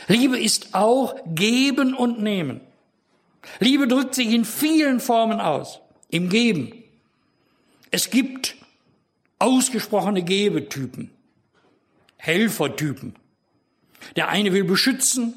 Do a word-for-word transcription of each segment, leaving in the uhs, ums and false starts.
Liebe ist auch Geben und Nehmen. Liebe drückt sich in vielen Formen aus. Im Geben. Es gibt ausgesprochene Gebetypen, Helfertypen. Der eine will beschützen,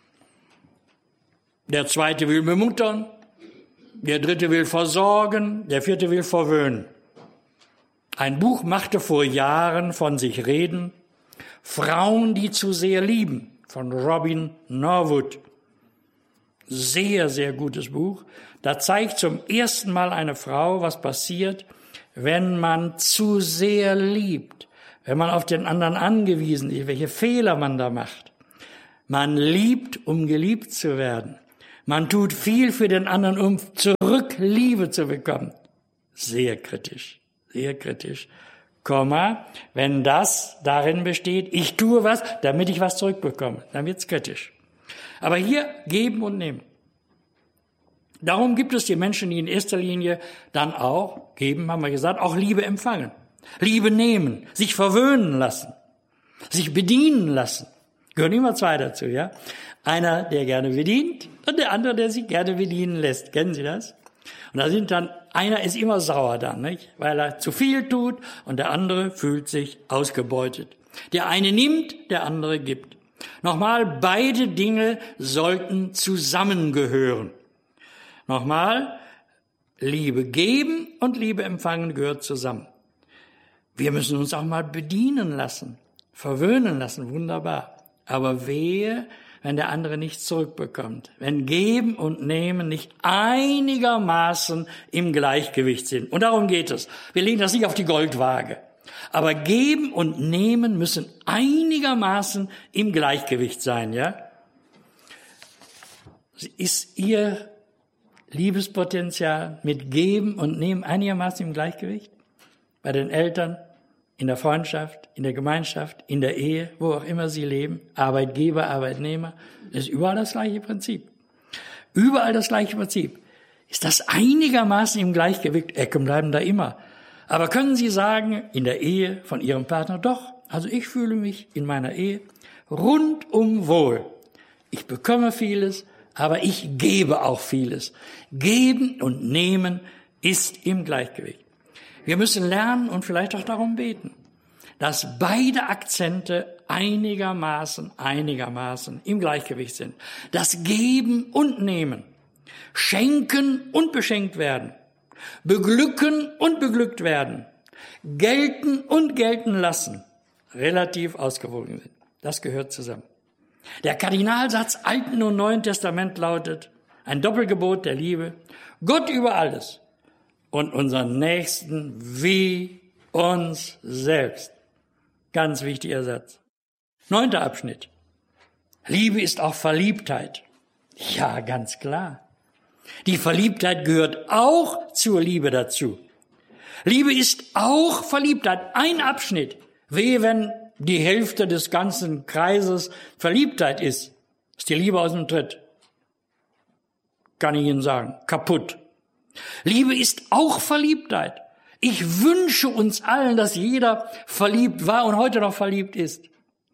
der zweite will bemuttern, der dritte will versorgen, der vierte will verwöhnen. Ein Buch machte vor Jahren von sich reden, Frauen, die zu sehr lieben, von Robin Norwood. Sehr, sehr gutes Buch. Da zeigt zum ersten Mal eine Frau, was passiert, wenn man zu sehr liebt, wenn man auf den anderen angewiesen ist, welche Fehler man da macht. Man liebt, um geliebt zu werden. Man tut viel für den anderen, um zurück Liebe zu bekommen. Sehr kritisch, sehr kritisch. Komma, wenn das darin besteht, ich tue was, damit ich was zurückbekomme, dann wird's kritisch. Aber hier geben und nehmen. Darum gibt es die Menschen, die in erster Linie dann auch, geben, haben wir gesagt, auch Liebe empfangen. Liebe nehmen, sich verwöhnen lassen, sich bedienen lassen. Gehören immer zwei dazu, ja? Einer, der gerne bedient und der andere, der sich gerne bedienen lässt. Kennen Sie das? Und da sind dann, einer ist immer sauer dann, nicht? Weil er zu viel tut und der andere fühlt sich ausgebeutet. Der eine nimmt, der andere gibt. Nochmal, beide Dinge sollten zusammengehören. Nochmal, Liebe geben und Liebe empfangen gehört zusammen. Wir müssen uns auch mal bedienen lassen, verwöhnen lassen, wunderbar. Aber wehe, wenn der andere nichts zurückbekommt. Wenn Geben und Nehmen nicht einigermaßen im Gleichgewicht sind. Und darum geht es. Wir legen das nicht auf die Goldwaage. Aber Geben und Nehmen müssen einigermaßen im Gleichgewicht sein, ja? Ist Ihr Liebespotenzial mit Geben und Nehmen einigermaßen im Gleichgewicht? Bei den Eltern, in der Freundschaft, in der Gemeinschaft, in der Ehe, wo auch immer Sie leben, Arbeitgeber, Arbeitnehmer, ist überall das gleiche Prinzip. Überall das gleiche Prinzip. Ist das einigermaßen im Gleichgewicht? Ecken bleiben da immer. Aber können Sie sagen, in der Ehe von Ihrem Partner, doch, also ich fühle mich in meiner Ehe rundum wohl. Ich bekomme vieles, aber ich gebe auch vieles. Geben und Nehmen ist im Gleichgewicht. Wir müssen lernen und vielleicht auch darum beten, dass beide Akzente einigermaßen, einigermaßen im Gleichgewicht sind. Das Geben und Nehmen, Schenken und beschenkt werden, beglücken und beglückt werden, gelten und gelten lassen, relativ ausgewogen sind. Das gehört zusammen. Der Kardinalsatz Alten und Neuen Testament lautet, ein Doppelgebot der Liebe, Gott über alles und unseren Nächsten wie uns selbst. Ganz wichtiger Satz. Neunter Abschnitt. Liebe ist auch Verliebtheit. Ja, ganz klar. Die Verliebtheit gehört auch zur Liebe dazu. Liebe ist auch Verliebtheit. Ein Abschnitt. Wehe, wenn die Hälfte des ganzen Kreises Verliebtheit ist. Ist die Liebe aus dem Tritt. Kann ich Ihnen sagen. Kaputt. Liebe ist auch Verliebtheit. Ich wünsche uns allen, dass jeder verliebt war und heute noch verliebt ist.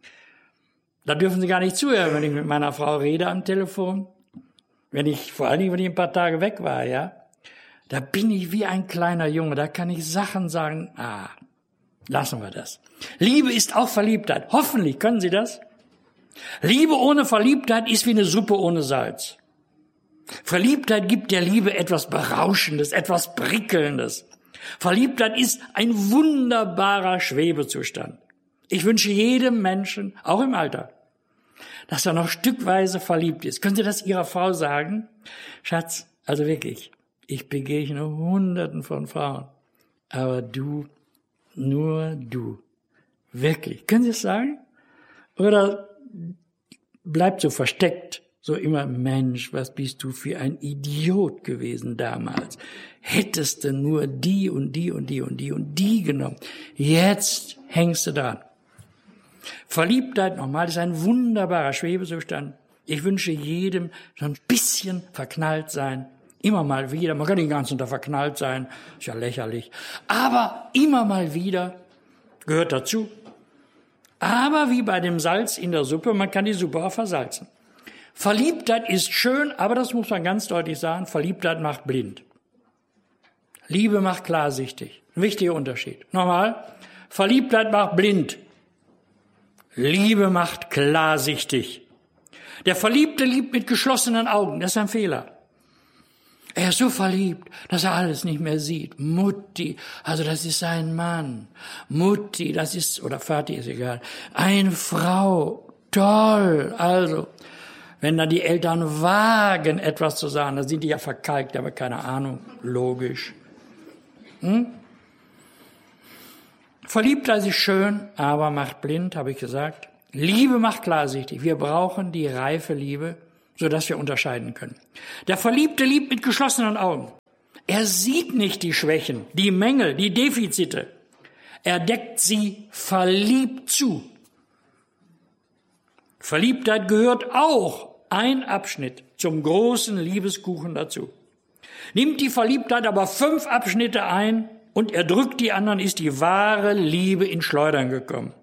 Da dürfen Sie gar nicht zuhören, wenn ich mit meiner Frau rede am Telefon. Wenn ich, vor allen Dingen, wenn ich ein paar Tage weg war, ja. Da bin ich wie ein kleiner Junge. Da kann ich Sachen sagen, ah, lassen wir das. Liebe ist auch Verliebtheit. Hoffentlich können Sie das. Liebe ohne Verliebtheit ist wie eine Suppe ohne Salz. Verliebtheit gibt der Liebe etwas Berauschendes, etwas Prickelndes. Verliebtheit ist ein wunderbarer Schwebezustand. Ich wünsche jedem Menschen, auch im Alter, dass er noch stückweise verliebt ist. Können Sie das Ihrer Frau sagen? Schatz, also wirklich, ich begegne Hunderten von Frauen, aber du, nur du. Wirklich. Können Sie es sagen? Oder bleibt so versteckt, so immer, Mensch, was bist du für ein Idiot gewesen damals. Hättest du nur die und die und die und die und die genommen. Jetzt hängst du dran. Verliebtheit, nochmal, ist ein wunderbarer Schwebezustand. Ich wünsche jedem so ein bisschen verknallt sein. Immer mal wieder. Man kann nicht ganz unter verknallt sein. Ist ja lächerlich. Aber immer mal wieder gehört dazu. Aber wie bei dem Salz in der Suppe, man kann die Suppe auch versalzen. Verliebtheit ist schön, aber das muss man ganz deutlich sagen, Verliebtheit macht blind. Liebe macht klarsichtig. Ein wichtiger Unterschied. Nochmal, Verliebtheit macht blind. Liebe macht klarsichtig. Der Verliebte liebt mit geschlossenen Augen, das ist ein Fehler. Er ist so verliebt, dass er alles nicht mehr sieht. Mutti, also das ist sein Mann. Mutti, das ist, oder Vati ist egal, eine Frau, toll. Also, wenn dann die Eltern wagen, etwas zu sagen, dann sind die ja verkalkt, aber keine Ahnung, logisch. Hm? Verliebtheit ist schön, aber macht blind, habe ich gesagt. Liebe macht klarsichtig. Wir brauchen die reife Liebe, sodass wir unterscheiden können. Der Verliebte liebt mit geschlossenen Augen. Er sieht nicht die Schwächen, die Mängel, die Defizite. Er deckt sie verliebt zu. Verliebtheit gehört auch ein Abschnitt zum großen Liebeskuchen dazu. Nimmt die Verliebtheit aber fünf Abschnitte ein und erdrückt die anderen, ist die wahre Liebe in Schleudern gekommen.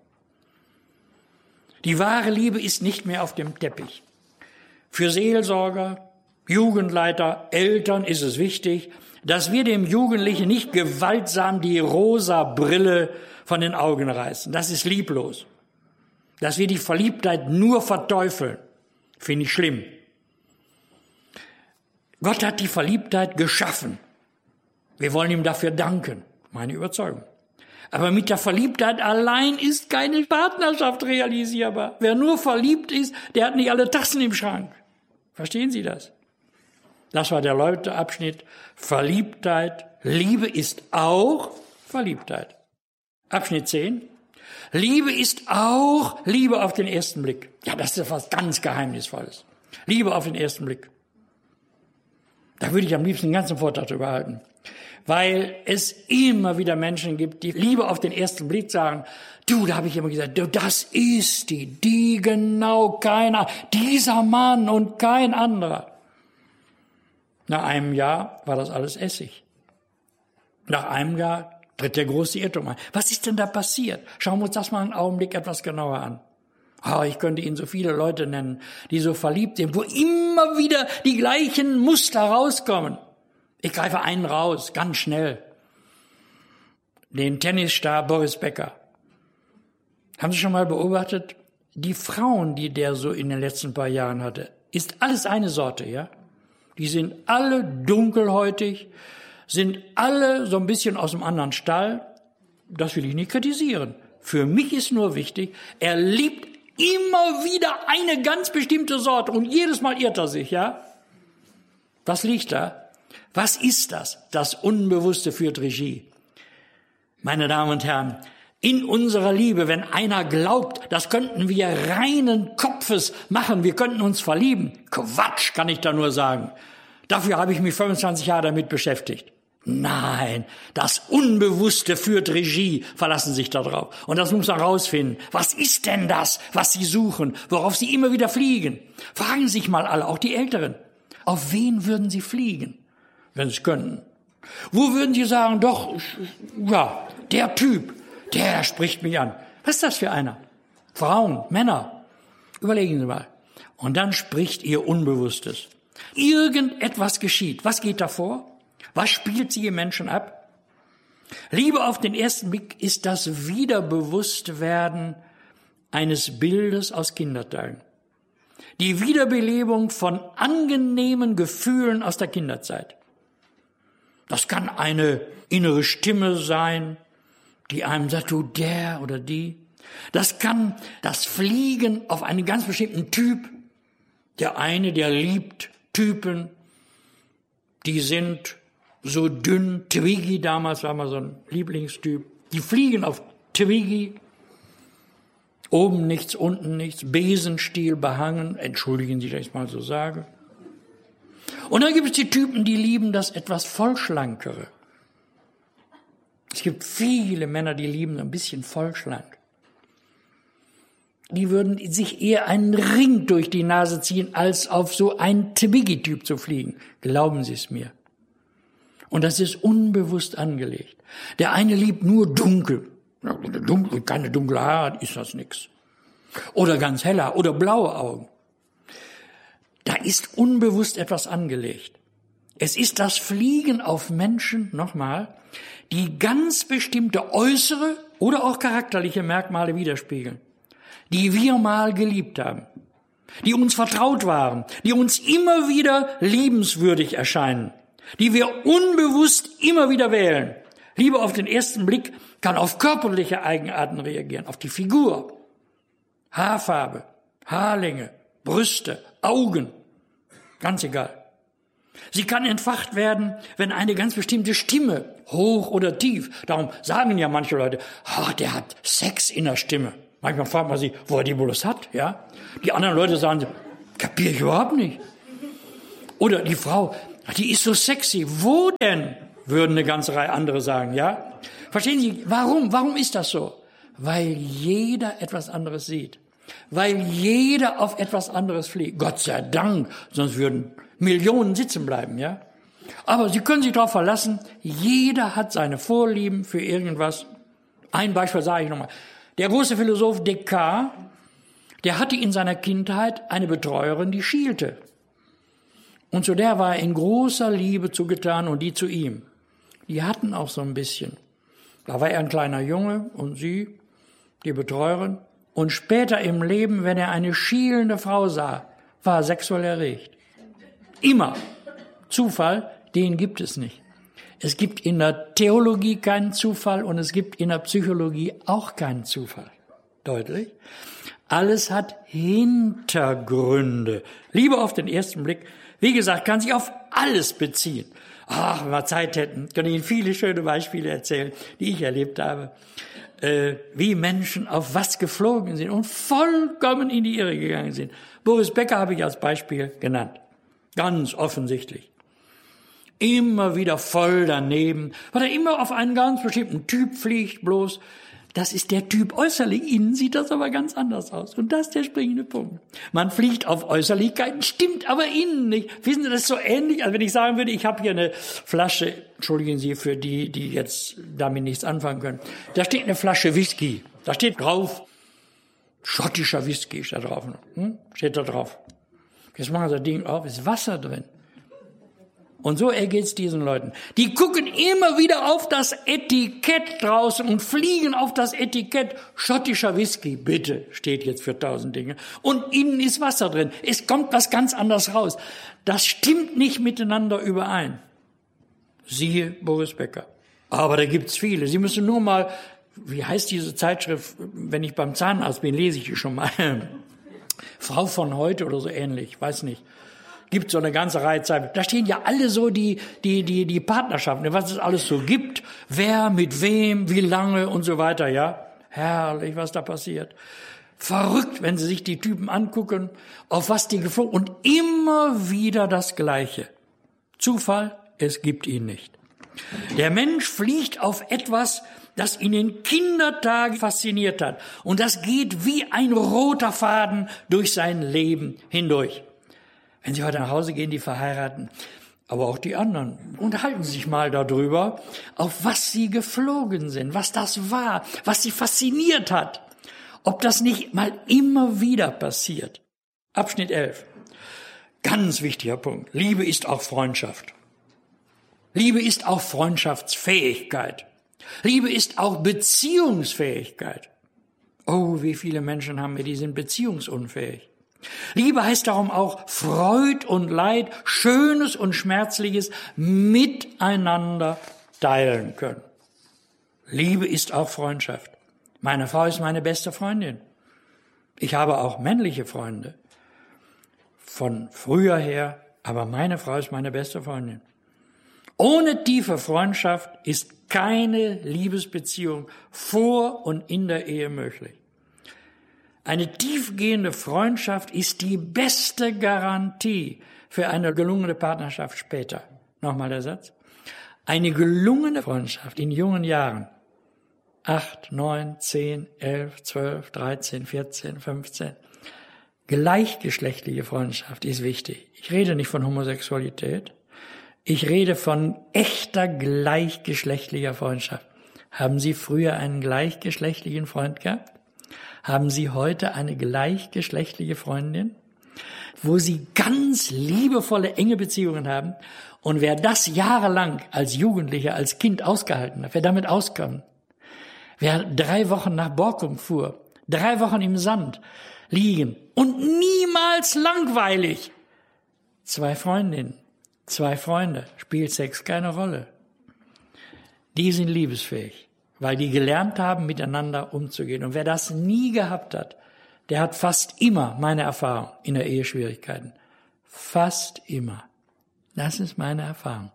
Die wahre Liebe ist nicht mehr auf dem Teppich. Für Seelsorger, Jugendleiter, Eltern ist es wichtig, dass wir dem Jugendlichen nicht gewaltsam die rosa Brille von den Augen reißen. Das ist lieblos. Dass wir die Verliebtheit nur verteufeln, finde ich schlimm. Gott hat die Verliebtheit geschaffen. Wir wollen ihm dafür danken, meine Überzeugung. Aber mit der Verliebtheit allein ist keine Partnerschaft realisierbar. Wer nur verliebt ist, der hat nicht alle Tassen im Schrank. Verstehen Sie das? Das war der letzte Abschnitt. Verliebtheit. Liebe ist auch Verliebtheit. Abschnitt zehn. Liebe ist auch Liebe auf den ersten Blick. Ja, das ist was ganz Geheimnisvolles. Liebe auf den ersten Blick. Da würde ich am liebsten den ganzen Vortrag drüber halten. Weil es immer wieder Menschen gibt, die Liebe auf den ersten Blick sagen, du, da habe ich immer gesagt, du, das ist die, die genau, keiner, dieser Mann und kein anderer. Nach einem Jahr war das alles Essig. Nach einem Jahr tritt der große Irrtum ein. Was ist denn da passiert? Schauen wir uns das mal einen Augenblick etwas genauer an. Oh, ich könnte Ihnen so viele Leute nennen, die so verliebt sind, wo immer wieder die gleichen Muster rauskommen. Ich greife einen raus, ganz schnell. Den Tennisstar Boris Becker. Haben Sie schon mal beobachtet? Die Frauen, die der so in den letzten paar Jahren hatte, ist alles eine Sorte, ja? Die sind alle dunkelhäutig, sind alle so ein bisschen aus dem anderen Stall. Das will ich nicht kritisieren. Für mich ist nur wichtig, er liebt immer wieder eine ganz bestimmte Sorte und jedes Mal irrt er sich, ja? Was liegt da? Was ist das? Das Unbewusste führt Regie. Meine Damen und Herren, in unserer Liebe, wenn einer glaubt, das könnten wir reinen Kopfes machen, wir könnten uns verlieben. Quatsch, kann ich da nur sagen. Dafür habe ich mich fünfundzwanzig Jahre damit beschäftigt. Nein, das Unbewusste führt Regie, verlassen sich da drauf. Und das muss man rausfinden. Was ist denn das, was Sie suchen, worauf Sie immer wieder fliegen? Fragen Sie sich mal alle, auch die Älteren. Auf wen würden Sie fliegen, wenn Sie es könnten? Wo würden Sie sagen, doch, ja, der Typ, der spricht mich an. Was ist das für einer? Frauen, Männer. Überlegen Sie mal. Und dann spricht Ihr Unbewusstes. Irgendetwas geschieht. Was geht da vor? Was spielt sie im Menschen ab? Liebe auf den ersten Blick ist das Wiederbewusstwerden eines Bildes aus Kindertagen. Die Wiederbelebung von angenehmen Gefühlen aus der Kinderzeit. Das kann eine innere Stimme sein, die einem sagt, du, der oder die. Das kann das Fliegen auf einen ganz bestimmten Typ. Der eine, der liebt Typen, die sind so dünn. Twiggy damals war mal so ein Lieblingstyp. Die fliegen auf Twiggy. Oben nichts, unten nichts. Besenstiel behangen. Entschuldigen Sie, dass ich mal so sage. Und dann gibt es die Typen, die lieben das etwas vollschlankere. Es gibt viele Männer, die lieben ein bisschen vollschlank. Die würden sich eher einen Ring durch die Nase ziehen, als auf so einen Twiggy-Typ zu fliegen. Glauben Sie es mir. Und das ist unbewusst angelegt. Der eine liebt nur dunkel. Dunkel, keine dunkle Haare, ist das nix. Oder ganz heller oder blaue Augen. Da ist unbewusst etwas angelegt. Es ist das Fliegen auf Menschen, nochmal, die ganz bestimmte äußere oder auch charakterliche Merkmale widerspiegeln, die wir mal geliebt haben, die uns vertraut waren, die uns immer wieder liebenswürdig erscheinen, die wir unbewusst immer wieder wählen. Liebe auf den ersten Blick kann auf körperliche Eigenarten reagieren, auf die Figur, Haarfarbe, Haarlänge, Brüste, Augen, ganz egal. Sie kann entfacht werden, wenn eine ganz bestimmte Stimme, hoch oder tief, darum sagen ja manche Leute, ach, der hat Sex in der Stimme. Manchmal fragt man sich, wo er die bloß hat, ja? Die anderen Leute sagen, kapiere ich überhaupt nicht. Oder die Frau, die ist so sexy, wo denn? Würden eine ganze Reihe andere sagen, ja? Verstehen Sie, warum? Warum ist das so? Weil jeder etwas anderes sieht. Weil jeder auf etwas anderes fliegt. Gott sei Dank, sonst würden Millionen sitzen bleiben, ja? Aber Sie können sich darauf verlassen, jeder hat seine Vorlieben für irgendwas. Ein Beispiel sage ich nochmal. Der große Philosoph Descartes, der hatte in seiner Kindheit eine Betreuerin, die schielte. Und zu der war er in großer Liebe zugetan und die zu ihm. Die hatten auch so ein bisschen. Da war er ein kleiner Junge und sie, die Betreuerin. Und später im Leben, wenn er eine schielende Frau sah, war er sexuell erregt. Immer. Zufall, den gibt es nicht. Es gibt in der Theologie keinen Zufall und es gibt in der Psychologie auch keinen Zufall. Deutlich. Alles hat Hintergründe. Liebe auf den ersten Blick, wie gesagt, kann sich auf alles beziehen. Ach, wenn wir Zeit hätten, kann ich Ihnen viele schöne Beispiele erzählen, die ich erlebt habe, äh, wie Menschen auf was geflogen sind und vollkommen in die Irre gegangen sind. Boris Becker habe ich als Beispiel genannt. Ganz offensichtlich. Immer wieder voll daneben, weil er immer auf einen ganz bestimmten Typ fliegt, bloß. Das ist der Typ äußerlich. Innen sieht das aber ganz anders aus. Und das ist der springende Punkt. Man fliegt auf Äußerlichkeiten, stimmt aber innen nicht. Wissen Sie, das ist so ähnlich, als wenn ich sagen würde, ich habe hier eine Flasche, entschuldigen Sie für die, die jetzt damit nichts anfangen können. Da steht eine Flasche Whisky. Da steht drauf, schottischer Whisky steht da drauf. Hm? Steht da drauf. Jetzt machen Sie das Ding auf, ist Wasser drin. Und so ergeht's diesen Leuten. Die gucken immer wieder auf das Etikett draußen und fliegen auf das Etikett. Schottischer Whisky, bitte, steht jetzt für tausend Dinge. Und innen ist Wasser drin. Es kommt was ganz anderes raus. Das stimmt nicht miteinander überein. Siehe Boris Becker. Aber da gibt's viele. Sie müssen nur mal, wie heißt diese Zeitschrift, wenn ich beim Zahnarzt bin, lese ich die schon mal. Frau von heute oder so ähnlich, weiß nicht. Gibt so eine ganze Reihe Zeit. Da stehen ja alle so die, die, die, die Partnerschaften, was es alles so gibt. Wer, mit wem, wie lange und so weiter, ja. Herrlich, was da passiert. Verrückt, wenn Sie sich die Typen angucken, auf was die geflogen, und immer wieder das Gleiche. Zufall, es gibt ihn nicht. Der Mensch fliegt auf etwas, das ihn in Kindertagen fasziniert hat. Und das geht wie ein roter Faden durch sein Leben hindurch. Wenn Sie heute nach Hause gehen, die Verheirateten, aber auch die anderen, unterhalten Sie sich mal darüber, auf was Sie geflogen sind, was das war, was Sie fasziniert hat. Ob das nicht mal immer wieder passiert. Abschnitt elf. Ganz wichtiger Punkt. Liebe ist auch Freundschaft. Liebe ist auch Freundschaftsfähigkeit. Liebe ist auch Beziehungsfähigkeit. Oh, wie viele Menschen haben wir, die sind beziehungsunfähig. Liebe heißt darum auch Freud und Leid, Schönes und Schmerzliches miteinander teilen können. Liebe ist auch Freundschaft. Meine Frau ist meine beste Freundin. Ich habe auch männliche Freunde. Von früher her, aber meine Frau ist meine beste Freundin. Ohne tiefe Freundschaft ist keine Liebesbeziehung vor und in der Ehe möglich. Eine tiefgehende Freundschaft ist die beste Garantie für eine gelungene Partnerschaft später. Nochmal der Satz. Eine gelungene Freundschaft in jungen Jahren, acht, neun, zehn, elf, zwölf, dreizehn, vierzehn, fünfzehn, gleichgeschlechtliche Freundschaft ist wichtig. Ich rede nicht von Homosexualität. Ich rede von echter gleichgeschlechtlicher Freundschaft. Haben Sie früher einen gleichgeschlechtlichen Freund gehabt? Haben Sie heute eine gleichgeschlechtliche Freundin, wo Sie ganz liebevolle, enge Beziehungen haben? Und wer das jahrelang als Jugendlicher, als Kind ausgehalten hat, wer damit auskommt, wer drei Wochen nach Borkum fuhr, drei Wochen im Sand liegen und niemals langweilig, zwei Freundinnen, zwei Freunde, spielt Sex keine Rolle. Die sind liebesfähig, weil die gelernt haben, miteinander umzugehen. Und wer das nie gehabt hat, der hat fast immer, meine Erfahrung, in der Ehe Schwierigkeiten. Fast immer. Das ist meine Erfahrung.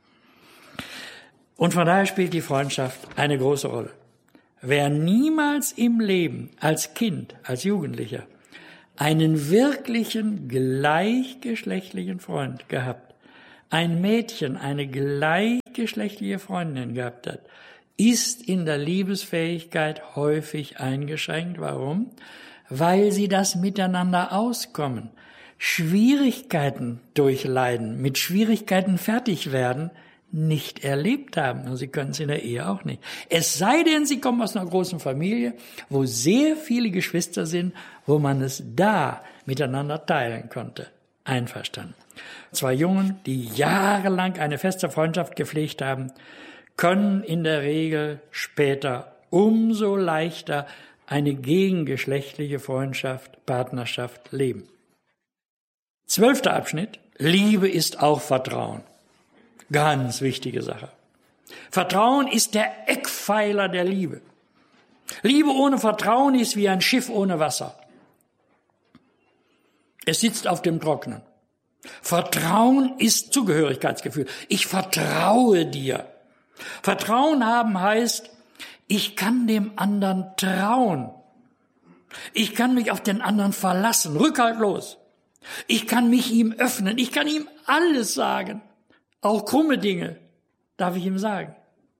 Und von daher spielt die Freundschaft eine große Rolle. Wer niemals im Leben als Kind, als Jugendlicher einen wirklichen gleichgeschlechtlichen Freund gehabt, ein Mädchen, eine gleichgeschlechtliche Freundin gehabt hat, ist in der Liebesfähigkeit häufig eingeschränkt. Warum? Weil sie das miteinander auskommen, Schwierigkeiten durchleiden, mit Schwierigkeiten fertig werden, nicht erlebt haben. Und sie können es in der Ehe auch nicht. Es sei denn, sie kommen aus einer großen Familie, wo sehr viele Geschwister sind, wo man es da miteinander teilen konnte. Einverstanden. Zwei Jungen, die jahrelang eine feste Freundschaft gepflegt haben, können in der Regel später umso leichter eine gegengeschlechtliche Freundschaft, Partnerschaft leben. Zwölfter Abschnitt. Liebe ist auch Vertrauen. Ganz wichtige Sache. Vertrauen ist der Eckpfeiler der Liebe. Liebe ohne Vertrauen ist wie ein Schiff ohne Wasser. Es sitzt auf dem Trockenen. Vertrauen ist Zugehörigkeitsgefühl. Ich vertraue dir. Vertrauen haben heißt, ich kann dem anderen trauen. Ich kann mich auf den anderen verlassen, rückhaltlos. Ich kann mich ihm öffnen. Ich kann ihm alles sagen. Auch krumme Dinge darf ich ihm sagen.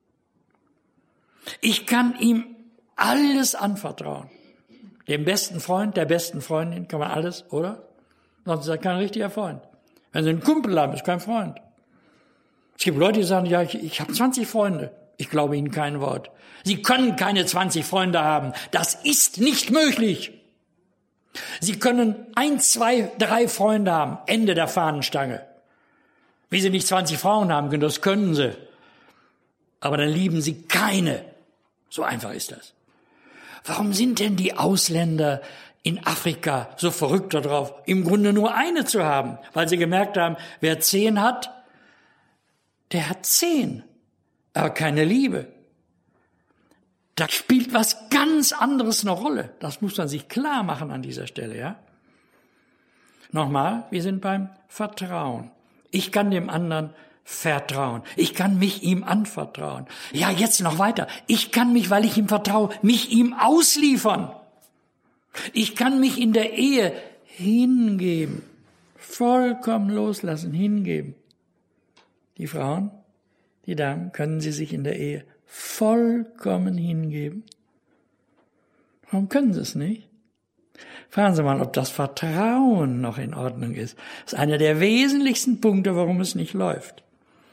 Ich kann ihm alles anvertrauen. Dem besten Freund, der besten Freundin kann man alles, oder? Sonst ist er kein richtiger Freund. Wenn Sie einen Kumpel haben, ist kein Freund. Es gibt Leute, die sagen, ja, ich, ich habe zwanzig Freunde. Ich glaube Ihnen kein Wort. Sie können keine zwanzig Freunde haben. Das ist nicht möglich. Sie können ein, zwei, drei Freunde haben. Ende der Fahnenstange. Wie Sie nicht zwanzig Frauen haben können, das können Sie. Aber dann lieben Sie keine. So einfach ist das. Warum sind denn die Ausländer in Afrika so verrückt darauf, im Grunde nur eine zu haben? Weil sie gemerkt haben, wer zehn hat, der hat zehn, aber keine Liebe. Da spielt was ganz anderes eine Rolle. Das muss man sich klar machen an dieser Stelle, ja? Nochmal, wir sind beim Vertrauen. Ich kann dem anderen vertrauen. Ich kann mich ihm anvertrauen. Ja, jetzt noch weiter. Ich kann mich, weil ich ihm vertraue, mich ihm ausliefern. Ich kann mich in der Ehe hingeben. Vollkommen loslassen, hingeben. Die Frauen, die Damen, können sie sich in der Ehe vollkommen hingeben? Warum können sie es nicht? Fragen Sie mal, ob das Vertrauen noch in Ordnung ist. Das ist einer der wesentlichsten Punkte, warum es nicht läuft.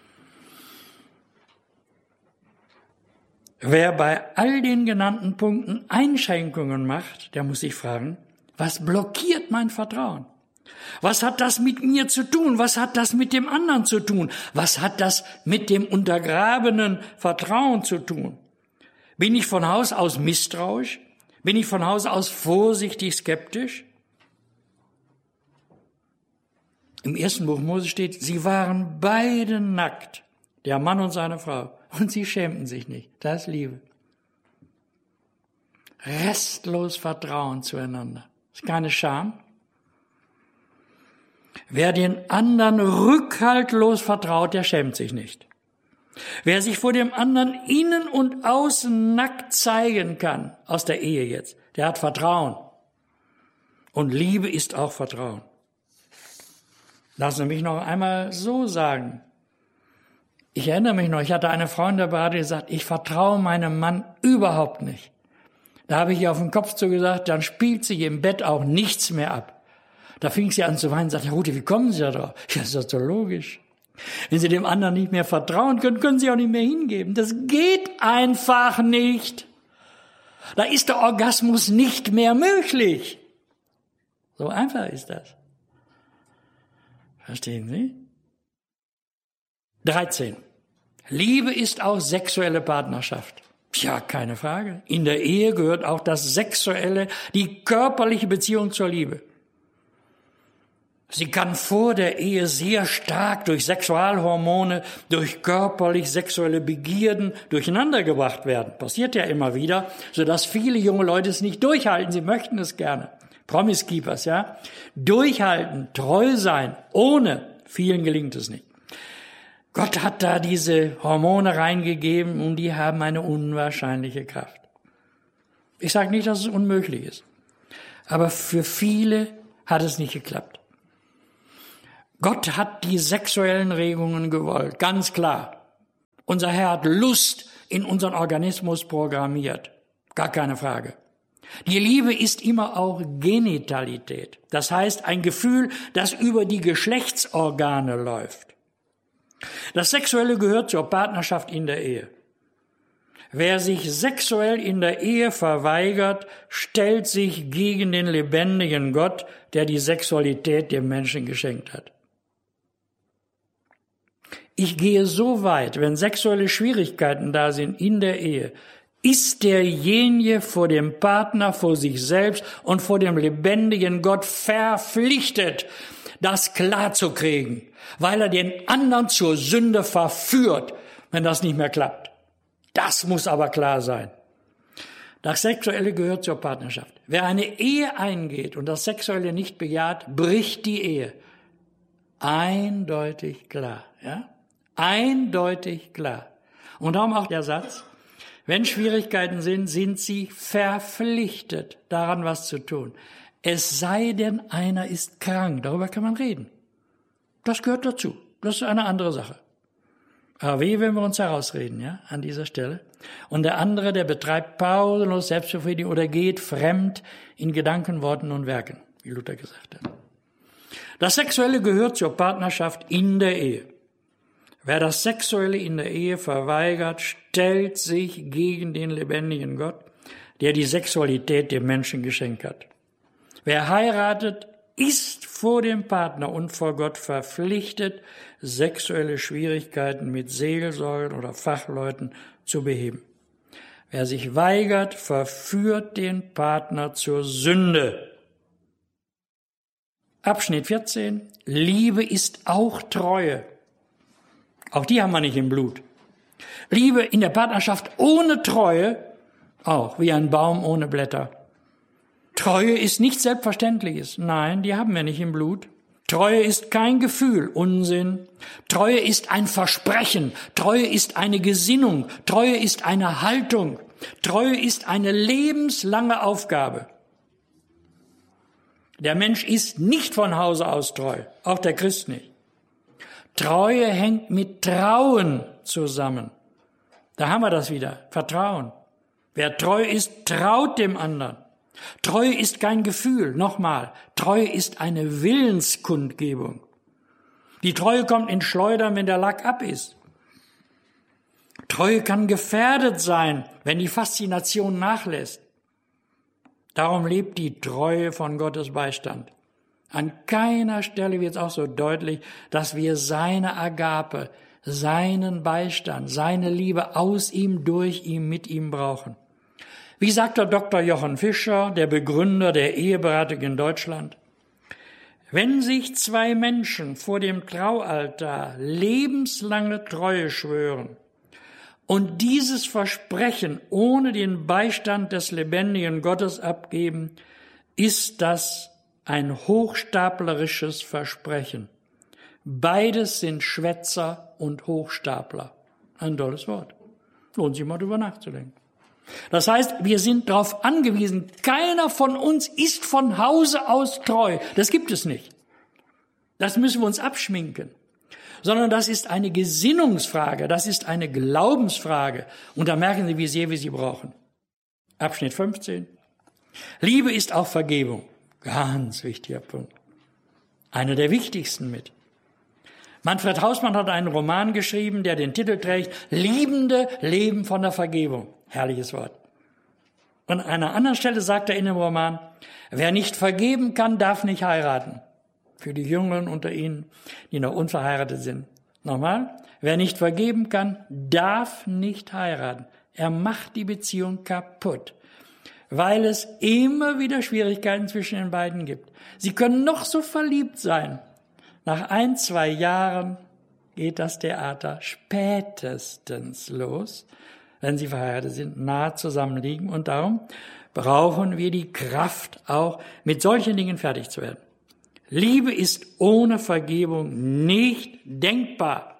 Wer bei all den genannten Punkten Einschränkungen macht, der muss sich fragen, was blockiert mein Vertrauen? Was hat das mit mir zu tun? Was hat das mit dem anderen zu tun? Was hat das mit dem untergrabenen Vertrauen zu tun? Bin ich von Haus aus misstrauisch? Bin ich von Haus aus vorsichtig skeptisch? Im ersten Buch Mose steht, sie waren beide nackt, der Mann und seine Frau, und sie schämten sich nicht. Das ist Liebe. Restlos Vertrauen zueinander. Das ist keine Scham. Wer den anderen rückhaltlos vertraut, der schämt sich nicht. Wer sich vor dem anderen innen und außen nackt zeigen kann, aus der Ehe jetzt, der hat Vertrauen. Und Liebe ist auch Vertrauen. Lassen Sie mich noch einmal so sagen. Ich erinnere mich noch, ich hatte eine Freundin dabei, die gesagt, ich vertraue meinem Mann überhaupt nicht. Da habe ich ihr auf den Kopf zugesagt, dann spielt sich im Bett auch nichts mehr ab. Da fing sie an zu weinen und sagte, Herr Rute, wie kommen Sie da drauf? Ja, das ist doch so logisch. Wenn Sie dem anderen nicht mehr vertrauen können, können Sie auch nicht mehr hingeben. Das geht einfach nicht. Da ist der Orgasmus nicht mehr möglich. So einfach ist das. Verstehen Sie? dreizehn. Liebe ist auch sexuelle Partnerschaft. Ja, keine Frage. In der Ehe gehört auch das Sexuelle, die körperliche Beziehung zur Liebe. Sie kann vor der Ehe sehr stark durch Sexualhormone, durch körperlich-sexuelle Begierden durcheinandergebracht werden. Passiert ja immer wieder, sodass viele junge Leute es nicht durchhalten. Sie möchten es gerne. Promise Keepers, ja. Durchhalten, treu sein, ohne. Vielen gelingt es nicht. Gott hat da diese Hormone reingegeben und die haben eine unwahrscheinliche Kraft. Ich sage nicht, dass es unmöglich ist. Aber für viele hat es nicht geklappt. Gott hat die sexuellen Regungen gewollt, ganz klar. Unser Herr hat Lust in unseren Organismus programmiert, gar keine Frage. Die Liebe ist immer auch Genitalität, das heißt ein Gefühl, das über die Geschlechtsorgane läuft. Das Sexuelle gehört zur Partnerschaft in der Ehe. Wer sich sexuell in der Ehe verweigert, stellt sich gegen den lebendigen Gott, der die Sexualität dem Menschen geschenkt hat. Ich gehe so weit, wenn sexuelle Schwierigkeiten da sind in der Ehe, ist derjenige vor dem Partner, vor sich selbst und vor dem lebendigen Gott verpflichtet, das klarzukriegen, weil er den anderen zur Sünde verführt, wenn das nicht mehr klappt. Das muss aber klar sein. Das Sexuelle gehört zur Partnerschaft. Wer eine Ehe eingeht und das Sexuelle nicht bejaht, bricht die Ehe. Eindeutig klar, ja? Eindeutig klar. Und darum auch der Satz, wenn Schwierigkeiten sind, sind sie verpflichtet, daran was zu tun. Es sei denn, einer ist krank. Darüber kann man reden. Das gehört dazu. Das ist eine andere Sache. Aber wie, wenn wir uns herausreden, ja, an dieser Stelle. Und der andere, der betreibt pausenlos Selbstbefriedigung oder geht fremd in Gedanken, Worten und Werken, wie Luther gesagt hat. Das Sexuelle gehört zur Partnerschaft in der Ehe. Wer das Sexuelle in der Ehe verweigert, stellt sich gegen den lebendigen Gott, der die Sexualität dem Menschen geschenkt hat. Wer heiratet, ist vor dem Partner und vor Gott verpflichtet, sexuelle Schwierigkeiten mit Seelsorgern oder Fachleuten zu beheben. Wer sich weigert, verführt den Partner zur Sünde. Abschnitt vierzehn. Liebe ist auch Treue. Auch die haben wir nicht im Blut. Liebe in der Partnerschaft ohne Treue, auch wie ein Baum ohne Blätter. Treue ist nichts Selbstverständliches. Nein, die haben wir nicht im Blut. Treue ist kein Gefühl, Unsinn. Treue ist ein Versprechen. Treue ist eine Gesinnung. Treue ist eine Haltung. Treue ist eine lebenslange Aufgabe. Der Mensch ist nicht von Hause aus treu, auch der Christ nicht. Treue hängt mit Trauen zusammen. Da haben wir das wieder, Vertrauen. Wer treu ist, traut dem anderen. Treue ist kein Gefühl, nochmal, Treue ist eine Willenskundgebung. Die Treue kommt in Schleudern, wenn der Lack ab ist. Treue kann gefährdet sein, wenn die Faszination nachlässt. Darum lebt die Treue von Gottes Beistand. An keiner Stelle wird es auch so deutlich, dass wir seine Agape, seinen Beistand, seine Liebe aus ihm, durch ihn, mit ihm brauchen. Wie sagt der Doktor Jochen Fischer, der Begründer der Eheberatung in Deutschland? Wenn sich zwei Menschen vor dem Traualtar lebenslange Treue schwören und dieses Versprechen ohne den Beistand des lebendigen Gottes abgeben, ist das ein hochstaplerisches Versprechen. Beides sind Schwätzer und Hochstapler. Ein tolles Wort. Lohnt sich mal drüber nachzudenken. Das heißt, wir sind darauf angewiesen, keiner von uns ist von Hause aus treu. Das gibt es nicht. Das müssen wir uns abschminken. Sondern das ist eine Gesinnungsfrage, das ist eine Glaubensfrage. Und da merken Sie, wie sehr wir sie brauchen. Abschnitt fünfzehn. Liebe ist auch Vergebung. Ganz wichtiger Punkt. Einer der wichtigsten mit. Manfred Hausmann hat einen Roman geschrieben, der den Titel trägt, Liebende leben von der Vergebung. Herrliches Wort. Und an einer anderen Stelle sagt er in dem Roman, wer nicht vergeben kann, darf nicht heiraten. Für die Jüngeren unter Ihnen, die noch unverheiratet sind. Nochmal, wer nicht vergeben kann, darf nicht heiraten. Er macht die Beziehung kaputt, weil es immer wieder Schwierigkeiten zwischen den beiden gibt. Sie können noch so verliebt sein. Nach ein, zwei Jahren geht das Theater spätestens los, wenn sie verheiratet sind, nahe zusammenliegen. Und darum brauchen wir die Kraft, auch mit solchen Dingen fertig zu werden. Liebe ist ohne Vergebung nicht denkbar.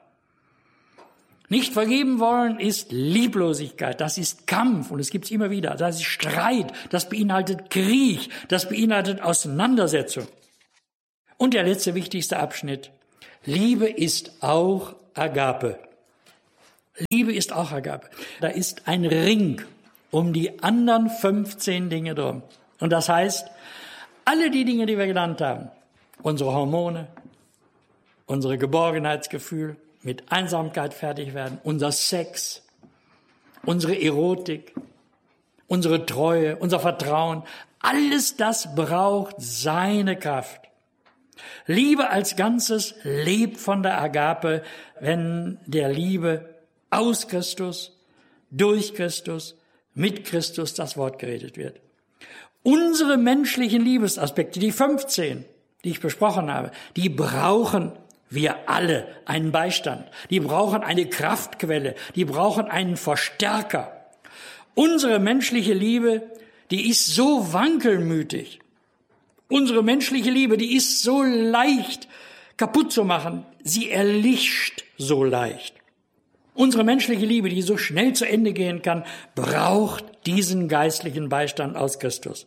Nicht vergeben wollen ist Lieblosigkeit, das ist Kampf und es gibt's immer wieder. Das ist Streit, das beinhaltet Krieg, das beinhaltet Auseinandersetzung. Und der letzte wichtigste Abschnitt. Liebe ist auch Agape. Liebe ist auch Agape. Da ist ein Ring um die anderen fünfzehn Dinge drum. Und das heißt, alle die Dinge, die wir genannt haben, unsere Hormone, unsere Geborgenheitsgefühl, mit Einsamkeit fertig werden, unser Sex, unsere Erotik, unsere Treue, unser Vertrauen, alles das braucht seine Kraft. Liebe als Ganzes lebt von der Agape, wenn der Liebe aus Christus, durch Christus, mit Christus das Wort geredet wird. Unsere menschlichen Liebesaspekte, die fünfzehn, die ich besprochen habe, die brauchen wir alle einen Beistand. Die brauchen eine Kraftquelle, die brauchen einen Verstärker. Unsere menschliche Liebe, die ist so wankelmütig. Unsere menschliche Liebe, die ist so leicht kaputt zu machen. Sie erlischt so leicht. Unsere menschliche Liebe, die so schnell zu Ende gehen kann, braucht diesen geistlichen Beistand aus Christus.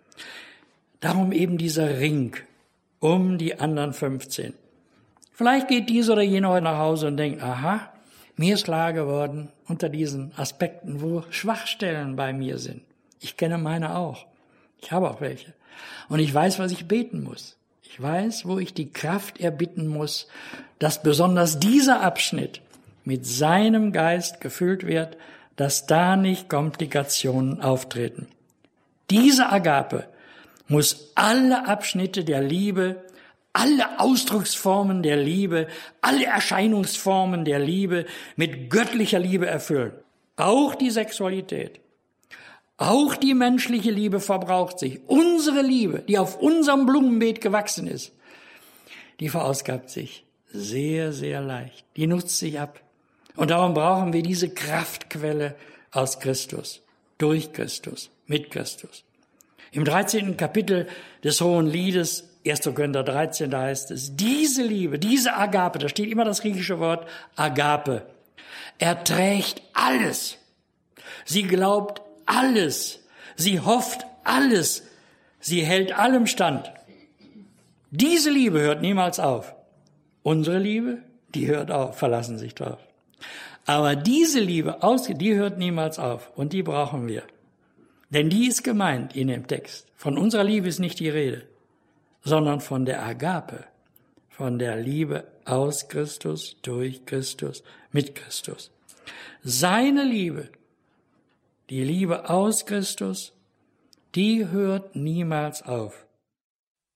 Darum eben dieser Ring um die anderen fünfzehn. Vielleicht geht dies oder jener heute nach Hause und denkt, aha, mir ist klar geworden unter diesen Aspekten, wo Schwachstellen bei mir sind. Ich kenne meine auch. Ich habe auch welche. Und ich weiß, was ich beten muss. Ich weiß, wo ich die Kraft erbitten muss, dass besonders dieser Abschnitt mit seinem Geist gefüllt wird, dass da nicht Komplikationen auftreten. Diese Agape muss alle Abschnitte der Liebe, alle Ausdrucksformen der Liebe, alle Erscheinungsformen der Liebe mit göttlicher Liebe erfüllen. Auch die Sexualität, auch die menschliche Liebe verbraucht sich. Unsere Liebe, die auf unserem Blumenbeet gewachsen ist, die verausgabt sich sehr, sehr leicht. Die nutzt sich ab. Und darum brauchen wir diese Kraftquelle aus Christus, durch Christus, mit Christus. Im dreizehnten Kapitel des Hohen Liedes, erster Korinther dreizehn, da heißt es, diese Liebe, diese Agape, da steht immer das griechische Wort Agape, erträgt alles. Sie glaubt alles. Sie hofft alles. Sie hält allem stand. Diese Liebe hört niemals auf. Unsere Liebe, die hört auf, verlassen sich drauf. Aber diese Liebe, die hört niemals auf und die brauchen wir. Denn die ist gemeint in dem Text. Von unserer Liebe ist nicht die Rede, sondern von der Agape, von der Liebe aus Christus, durch Christus, mit Christus. Seine Liebe, die Liebe aus Christus, die hört niemals auf.